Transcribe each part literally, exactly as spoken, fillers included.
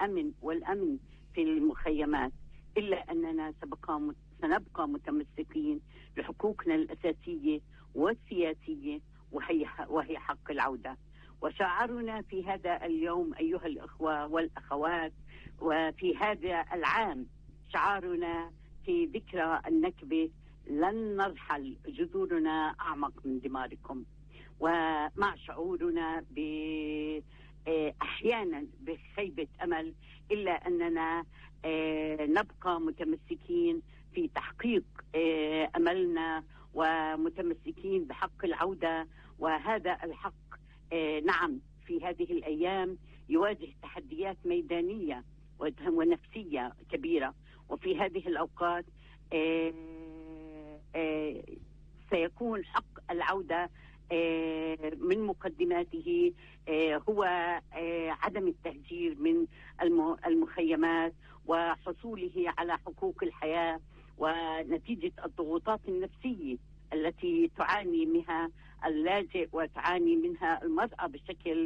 الأمن والأمن في المخيمات، إلا أننا سبقا سنبقى متمسكين بحقوقنا الأساسية والسياسية، وهي وهي حق العودة. وشعارنا في هذا اليوم أيها الأخوة والأخوات وفي هذا العام، شعارنا في ذكرى النكبة: لن نرحل، جذورنا أعمق من دماركم. ومع شعورنا ب أحيانا بخيبة أمل، إلا أننا نبقى متمسكين في تحقيق أملنا ومتمسكين بحق العودة. وهذا الحق نعم في هذه الأيام يواجه تحديات ميدانية ونفسية كبيرة، وفي هذه الأوقات سيكون حق العودة من مقدماته هو عدم التهجير من المخيمات وحصوله على حقوق الحياة، ونتيجة الضغوطات النفسية التي تعاني منها اللاجئ وتعاني منها المرأة بشكل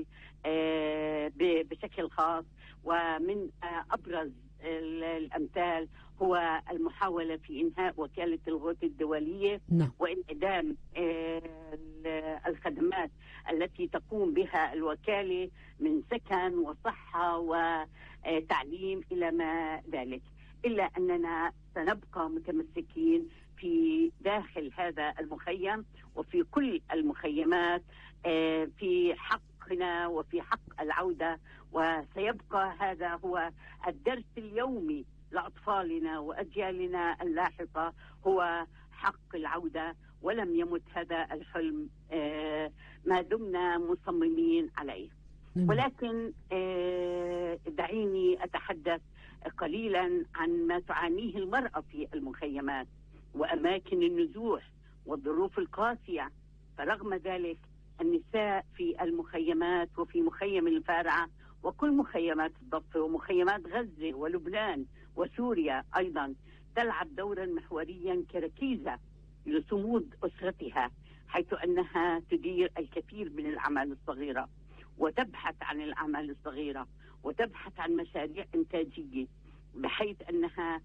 بشكل خاص. ومن أبرز الأمثال هو المحاولة في إنهاء وكالة الغوث الدولية no. وانعدام الخدمات التي تقوم بها الوكالة من سكن وصحة وتعليم إلى ما ذلك. إلا أننا سنبقى متمسكين في داخل هذا المخيم وفي كل المخيمات في حقنا وفي حق العودة، وسيبقى هذا هو الدرس اليومي لأطفالنا وأجيالنا اللاحقة، هو حق العودة. ولم يمت هذا الحلم ما دمنا مصممين عليه. ولكن دعيني أتحدث قليلا عن ما تعانيه المرأة في المخيمات وأماكن النزوح والظروف القاسية. فرغم ذلك النساء في المخيمات وفي مخيم الفارعة وكل مخيمات الضفة ومخيمات غزة ولبنان وسوريا أيضا تلعب دورا محوريا كركيزة لصمود أسرتها، حيث أنها تدير الكثير من الأعمال الصغيرة وتبحث عن الأعمال الصغيرة وتبحث عن مشاريع إنتاجية، بحيث أنها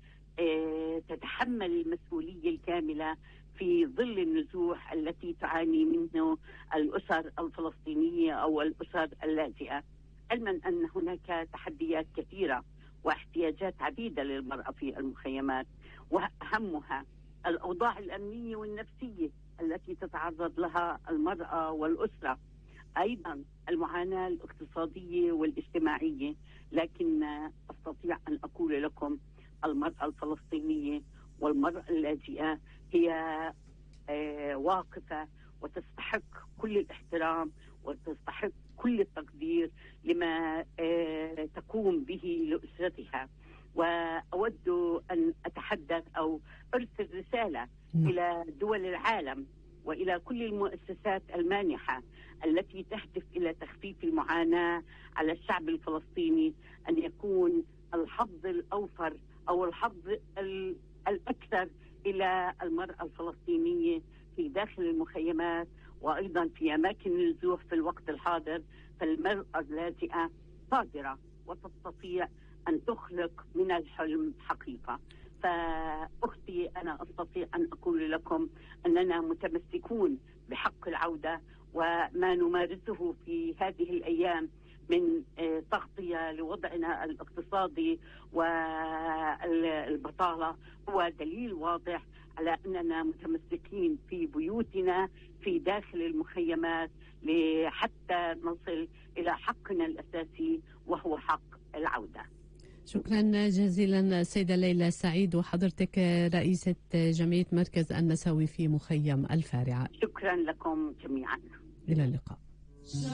تتحمل المسؤولية الكاملة في ظل النزوح التي تعاني منه الأسر الفلسطينية أو الأسر اللاجئة، علما أن هناك تحديات كثيرة واحتياجات عديدة للمرأة في المخيمات، وأهمها الأوضاع الأمنية والنفسية التي تتعرض لها المرأة والأسرة، أيضا المعاناة الاقتصادية والاجتماعية. لكن أستطيع أن أقول لكم المرأة الفلسطينية والمرأة اللاجئة هي واقفة وتستحق كل الاحترام وتستحق كل التقدير لما تقوم به لأسرتها. وأود أن أتحدث أو أرسل رسالة إلى دول العالم وإلى كل المؤسسات المانحة التي تهدف إلى تخفيف المعاناة على الشعب الفلسطيني، أن يكون الحظ الأوفر أو الحظ الأكثر إلى المرأة الفلسطينية في داخل المخيمات وأيضا في أماكن النزوح في الوقت الحاضر. فالمرأة اللاجئة قادرة وتستطيع أن تخلق من الحلم حقيقة. فأختي أنا أستطيع أن أقول لكم أننا متمسكون بحق العودة، وما نمارسه في هذه الأيام من تغطية لوضعنا الاقتصادي والبطالة هو دليل واضح على أننا متمسكين في بيوتنا في داخل المخيمات حتى نصل إلى حقنا الأساسي وهو حق العودة. شكرا جزيلا سيدة ليلى سعيد، وحضرتك رئيسة جمعية مركز النسوي في مخيم الفارعة. شكرا لكم جميعا. إلى اللقاء.